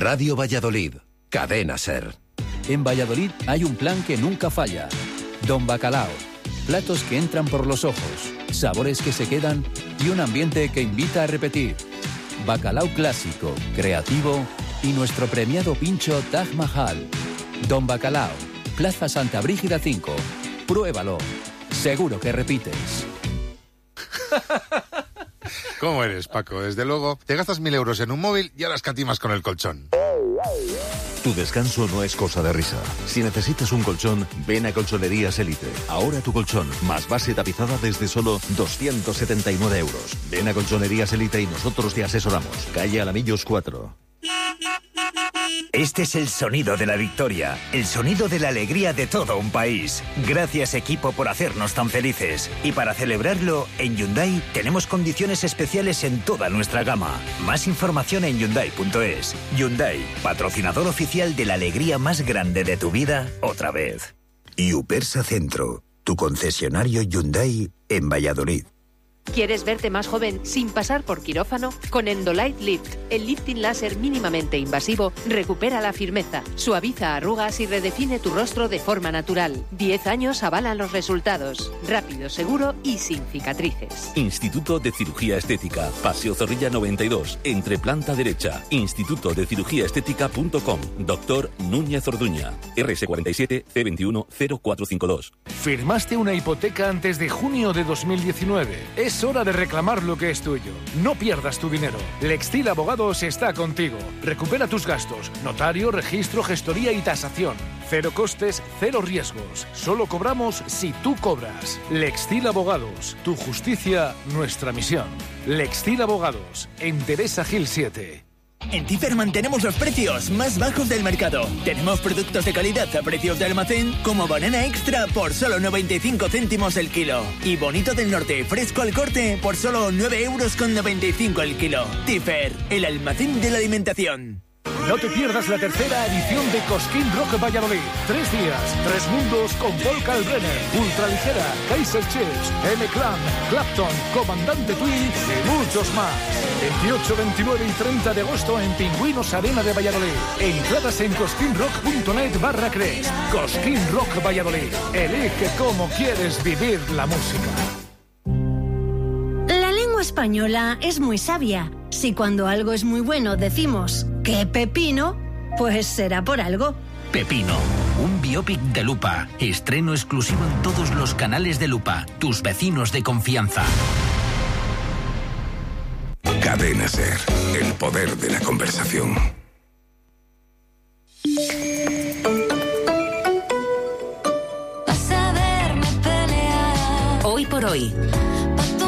Radio Valladolid, Cadena SER. En Valladolid hay un plan que nunca falla. Don Bacalao. Platos que entran por los ojos, sabores que se quedan y un ambiente que invita a repetir. Bacalao clásico, creativo y nuestro premiado pincho Taj Mahal. Don Bacalao, Plaza Santa Brígida 5. Pruébalo. Seguro que repites. ¿Cómo eres, Paco? Desde luego, te gastas 1.000 euros en un móvil y ahora escatimas con el colchón. Tu descanso no es cosa de risa. Si necesitas un colchón, ven a Colchonerías Elite. Ahora tu colchón, más base tapizada desde solo 279 euros. Ven a Colchonerías Elite y nosotros te asesoramos. Calle Alamillos 4. Este es el sonido de la victoria, el sonido de la alegría de todo un país. Gracias, equipo, por hacernos tan felices. Y para celebrarlo, en Hyundai tenemos condiciones especiales en toda nuestra gama. Más información en Hyundai.es. Hyundai, patrocinador oficial de la alegría más grande de tu vida, otra vez. Upersa Centro, tu concesionario Hyundai en Valladolid. ¿Quieres verte más joven sin pasar por quirófano? Con Endolight Lift, el lifting láser mínimamente invasivo recupera la firmeza, suaviza arrugas y redefine tu rostro de forma natural. 10 años avalan los resultados. Rápido, seguro y sin cicatrices. Instituto de Cirugía Estética, Paseo Zorrilla 92, entre planta derecha. Institutodecirugíaestética.com. Doctor Núñez Orduña. RS47 C21 0452. Firmaste una hipoteca antes de junio de 2019. Es hora de reclamar lo que es tuyo. No pierdas tu dinero. Lextil Abogados está contigo. Recupera tus gastos. Notario, registro, gestoría y tasación. Cero costes, cero riesgos. Solo cobramos si tú cobras. Lextil Abogados. Tu justicia, nuestra misión. Lextil Abogados. En Teresa Gil 7. En Tifer mantenemos los precios más bajos del mercado. Tenemos productos de calidad a precios de almacén, como banana extra por solo 95 céntimos el kilo. Y bonito del norte fresco al corte por solo 9,95 € el kilo. Tifer, el almacén de la alimentación. No te pierdas la tercera edición de Cosquín Rock Valladolid. 3 días, 3 mundos con Paul Kalbrenner, Ultraligera, Kaiser Chiefs, M-Clan, Clapton, Comandante Tweed y muchos más. 28, 29 y 30 de agosto en Pingüinos Arena de Valladolid. Entradas en cosquinrock.net/Cres. Cosquín Rock Valladolid. Elige cómo quieres vivir la música. La lengua española es muy sabia. Si cuando algo es muy bueno decimos ¡qué pepino!, pues será por algo. Pepino, un biopic de Lupa. Estreno exclusivo en todos los canales de Lupa. Tus vecinos de confianza. Cadena SER, el poder de la conversación. Hoy por hoy.